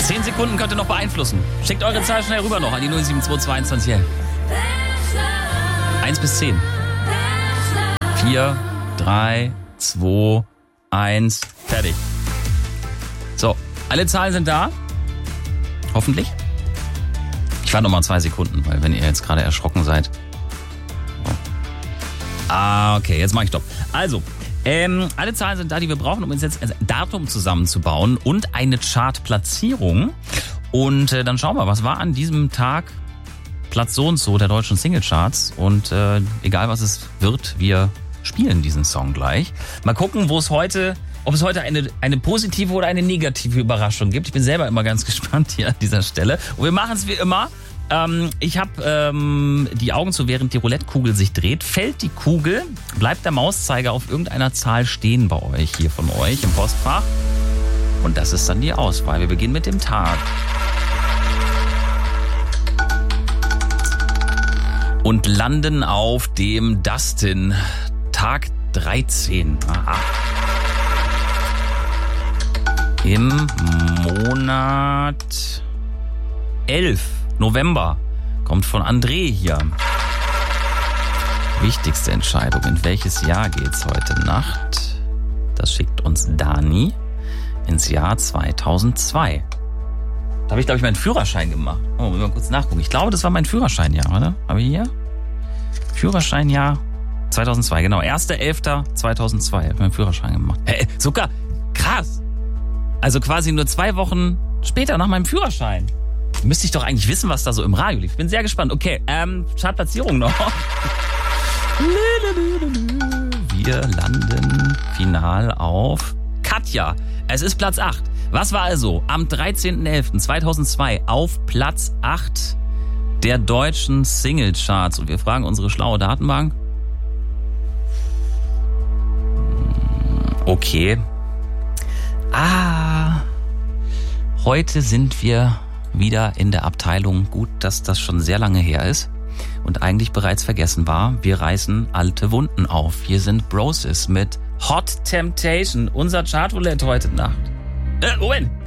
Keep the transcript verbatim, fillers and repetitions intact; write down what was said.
Zehn Sekunden könnt ihr noch beeinflussen. Schickt eure Zahl schnell rüber noch an die null sieben zwei zweiundzwanzig. eins bis zehn. vier, drei, zwei, eins. Fertig. So, alle Zahlen sind da. Hoffentlich. Ich warte noch mal zwei Sekunden, weil wenn ihr jetzt gerade erschrocken seid. Oh. Ah, okay, jetzt mache ich Stopp. Also, ähm, alle Zahlen sind da, die wir brauchen, um uns jetzt ein Datum zusammenzubauen und eine Chartplatzierung. Und äh, dann schauen wir, was war an diesem Tag Platz so und so der deutschen Singlecharts. Und äh, egal was es wird, wir spielen diesen Song gleich. Mal gucken, wo es heute, ob es heute eine, eine positive oder eine negative Überraschung gibt. Ich bin selber immer ganz gespannt hier an dieser Stelle. Und wir machen es wie immer. Ähm, ich habe ähm, die Augen zu, während die Roulette-Kugel sich dreht. Fällt die Kugel, bleibt der Mauszeiger auf irgendeiner Zahl stehen bei euch, hier von euch im Postfach. Und das ist dann die Auswahl. Wir beginnen mit dem Tag. Und landen auf dem Dustin. Tag dreizehn. Aha. Im Monat elf. November. Kommt von André hier. Wichtigste Entscheidung. In welches Jahr geht's heute Nacht? Das schickt uns Dani ins Jahr zweitausendzwei. Da habe ich, glaube ich, meinen Führerschein gemacht. Oh, muss mal kurz nachgucken. Ich glaube, das war mein Führerscheinjahr, oder? Habe ich hier? Führerscheinjahr zweitausendzwei, genau. erster elfter zweitausendzwei habe ich meinen Führerschein gemacht. Hey, sogar krass. Also quasi nur zwei Wochen später nach meinem Führerschein. Müsste ich doch eigentlich wissen, was da so im Radio lief. Ich bin sehr gespannt. Okay, ähm, Chartplatzierung noch. Wir landen final auf Katja. Es ist Platz acht. Was war also am dreizehnten elften zweitausendzwei auf Platz acht der deutschen Singlecharts? Und wir fragen unsere schlaue Datenbank. Okay. Ah, heute sind wir wieder in der Abteilung. Gut, dass das schon sehr lange her ist und eigentlich bereits vergessen war. Wir reißen alte Wunden auf. Hier sind Brosis mit Hot Temptation, unser Chartroulette heute Nacht. Äh, Moment.